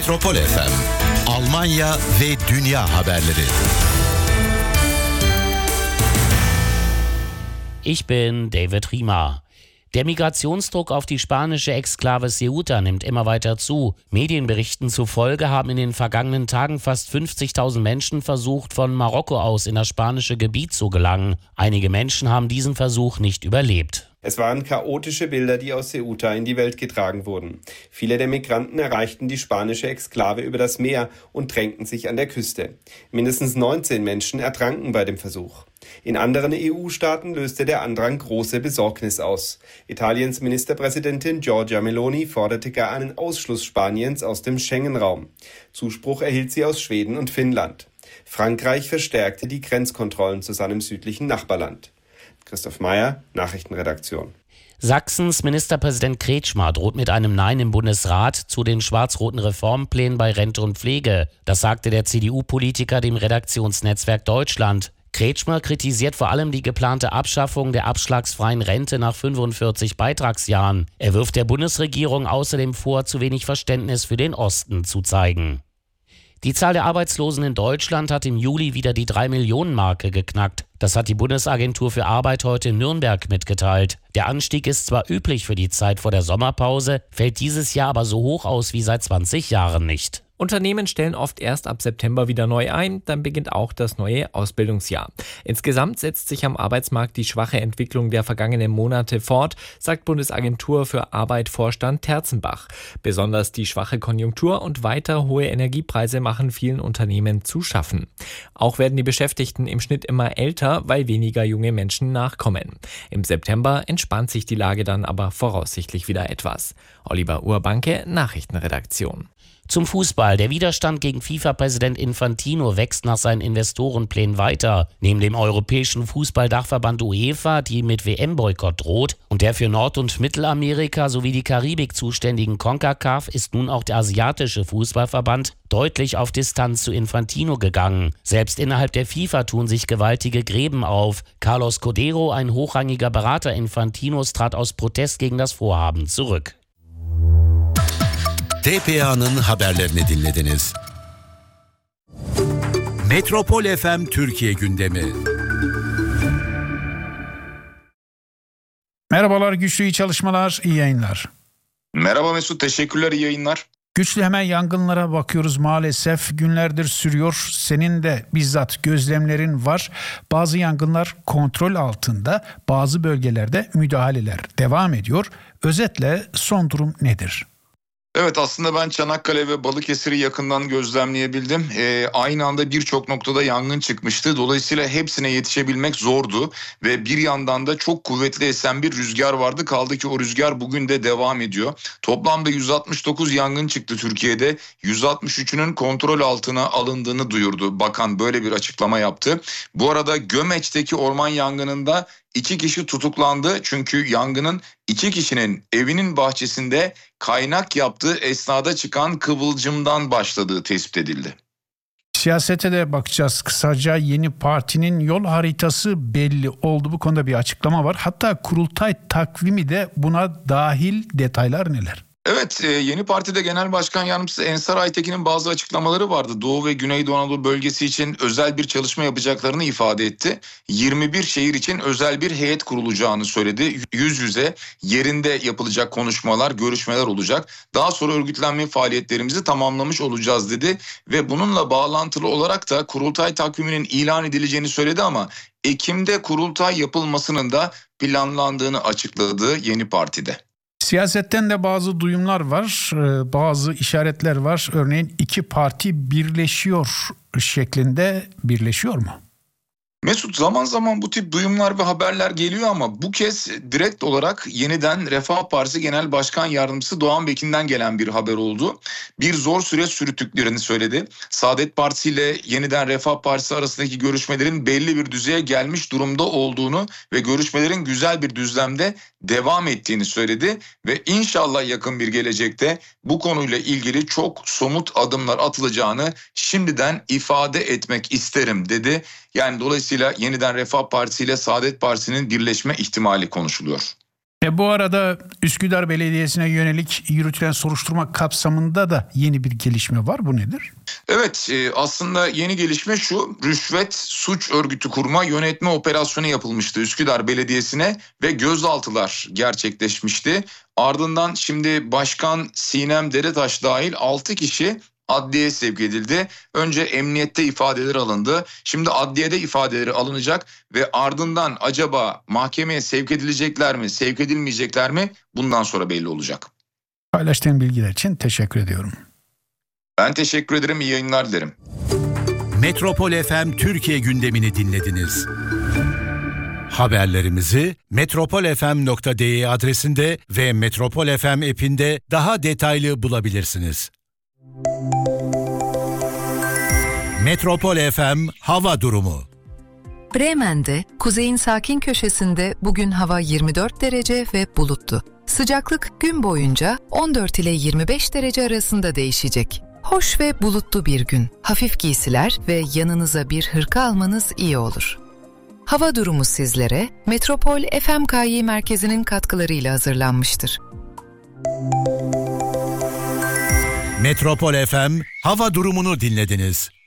Metropol FM, Almanya ve dünya haberleri. Ich bin David Riemer. Der Migrationsdruck auf die spanische Exklave Ceuta nimmt immer weiter zu. Medienberichten zufolge haben in den vergangenen Tagen fast 50.000 Menschen versucht, von Marokko aus in das spanische Gebiet zu gelangen. Einige Menschen haben diesen Versuch nicht überlebt. Es waren chaotische Bilder, die aus Ceuta in die Welt getragen wurden. Viele der Migranten erreichten die spanische Exklave über das Meer und drängten sich an der Küste. Mindestens 19 Menschen ertranken bei dem Versuch. In anderen EU-Staaten löste der Andrang große Besorgnis aus. Italiens Ministerpräsidentin Giorgia Meloni forderte gar einen Ausschluss Spaniens aus dem Schengen-Raum. Zuspruch erhielt sie aus Schweden und Finnland. Frankreich verstärkte die Grenzkontrollen zu seinem südlichen Nachbarland. Christoph Meyer, Nachrichtenredaktion. Sachsens Ministerpräsident Kretschmer droht mit einem Nein im Bundesrat zu den schwarz-roten Reformplänen bei Rente und Pflege. Das sagte der CDU-Politiker dem Redaktionsnetzwerk Deutschland. Kretschmer kritisiert vor allem die geplante Abschaffung der abschlagsfreien Rente nach 45 Beitragsjahren. Er wirft der Bundesregierung außerdem vor, zu wenig Verständnis für den Osten zu zeigen. Die Zahl der Arbeitslosen in Deutschland hat im Juli wieder die 3-Millionen-Marke geknackt. Das hat die Bundesagentur für Arbeit heute in Nürnberg mitgeteilt. Der Anstieg ist zwar üblich für die Zeit vor der Sommerpause, fällt dieses Jahr aber so hoch aus wie seit 20 Jahren nicht. Unternehmen stellen oft erst ab September wieder neu ein, dann beginnt auch das neue Ausbildungsjahr. Insgesamt setzt sich am Arbeitsmarkt die schwache Entwicklung der vergangenen Monate fort, sagt Bundesagentur für Arbeit-Vorstand Terzenbach. Besonders die schwache Konjunktur und weiter hohe Energiepreise machen vielen Unternehmen zu schaffen. Auch werden die Beschäftigten im Schnitt immer älter, weil weniger junge Menschen nachkommen. Im September entspannt sich die Lage dann aber voraussichtlich wieder etwas. Oliver Urbanke, Nachrichtenredaktion. Zum Fußball. Der Widerstand gegen FIFA-Präsident Infantino wächst nach seinen Investorenplänen weiter. Neben dem europäischen Fußballdachverband UEFA, die mit WM-Boykott droht, und der für Nord- und Mittelamerika sowie die Karibik zuständigen CONCACAF ist nun auch der asiatische Fußballverband deutlich auf Distanz zu Infantino gegangen. Selbst innerhalb der FIFA tun sich gewaltige Gräben auf. Carlos Codero, ein hochrangiger Berater Infantinos, trat aus Protest gegen das Vorhaben zurück. TPA'nın haberlerini dinlediniz. Metropol FM Türkiye gündemi. Merhabalar Güçlü, iyi çalışmalar, iyi yayınlar. Merhaba Mesut, teşekkürler, iyi yayınlar. Güçlü, hemen yangınlara bakıyoruz maalesef. Günlerdir sürüyor. Senin de bizzat gözlemlerin var. Bazı yangınlar kontrol altında, bazı bölgelerde müdahaleler devam ediyor. Özetle son durum nedir? Evet, aslında ben Çanakkale ve Balıkesir'i yakından gözlemleyebildim. Aynı anda birçok noktada yangın çıkmıştı. Dolayısıyla hepsine yetişebilmek zordu. Ve bir yandan da çok kuvvetli esen bir rüzgar vardı. Kaldı ki o rüzgar bugün de devam ediyor. Toplamda 169 yangın çıktı Türkiye'de. 163'ünün kontrol altına alındığını duyurdu. Bakan böyle bir açıklama yaptı. Bu arada Gömeç'teki orman yangınında 2 kişi tutuklandı çünkü yangının 2 kişinin evinin bahçesinde kaynak yaptığı esnada çıkan kıvılcımdan başladığı tespit edildi. Siyasete de bakacağız kısaca. Yeni partinin yol haritası belli oldu. Bu konuda bir açıklama var. Hatta kurultay takvimi de buna dahil. Detaylar neler? Evet, yeni partide Genel Başkan Yardımcısı Ensar Aytekin'in bazı açıklamaları vardı. Doğu ve Güneydoğu Anadolu bölgesi için özel bir çalışma yapacaklarını ifade etti. 21 şehir için özel bir heyet kurulacağını söyledi. Yüz yüze yerinde yapılacak konuşmalar, görüşmeler olacak. Daha sonra örgütlenme faaliyetlerimizi tamamlamış olacağız dedi. Ve bununla bağlantılı olarak da kurultay takviminin ilan edileceğini söyledi ama Ekim'de kurultay yapılmasının da planlandığını açıkladı yeni partide. Siyasetten de bazı duyumlar var, bazı işaretler var. Örneğin 2 parti birleşiyor şeklinde, birleşiyor mu? Mesut, zaman zaman bu tip duyumlar ve haberler geliyor ama bu kez direkt olarak yeniden Refah Partisi Genel Başkan Yardımcısı Doğan Bekin'den gelen bir haber oldu. Bir zor süreç sürüttüklerini söyledi. Saadet Partisi ile yeniden Refah Partisi arasındaki görüşmelerin belli bir düzeye gelmiş durumda olduğunu ve görüşmelerin güzel bir düzlemde devam ettiğini söyledi. Ve inşallah yakın bir gelecekte bu konuyla ilgili çok somut adımlar atılacağını şimdiden ifade etmek isterim dedi. Yani dolayısıyla yeniden Refah Partisi ile Saadet Partisi'nin birleşme ihtimali konuşuluyor. Bu arada Üsküdar Belediyesi'ne yönelik yürütülen soruşturma kapsamında da yeni bir gelişme var. Bu nedir? Evet, aslında yeni gelişme şu: rüşvet suç örgütü kurma yönetme operasyonu yapılmıştı Üsküdar Belediyesi'ne ve gözaltılar gerçekleşmişti. Ardından şimdi Başkan Sinem Deretaş dahil 6 kişi adliyeye sevk edildi. Önce emniyette ifadeleri alındı. Şimdi adliyede ifadeleri alınacak ve ardından acaba mahkemeye sevk edilecekler mi, sevk edilmeyecekler mi? Bundan sonra belli olacak. Paylaştığın bilgiler için teşekkür ediyorum. Ben teşekkür ederim. İyi yayınlar dilerim. Metropol FM Türkiye gündemini dinlediniz. Haberlerimizi metropolfm.de adresinde ve Metropol FM app'inde daha detaylı bulabilirsiniz. Metropol FM hava durumu. Bremen'de, kuzeyin sakin köşesinde bugün hava 24 derece ve bulutlu. Sıcaklık gün boyunca 14 ile 25 derece arasında değişecek. Hoş ve bulutlu bir gün. Hafif giysiler ve yanınıza bir hırka almanız iyi olur. Hava durumu sizlere Metropol FMKY merkezinin katkılarıyla hazırlanmıştır. Metropol FM hava durumunu dinlediniz.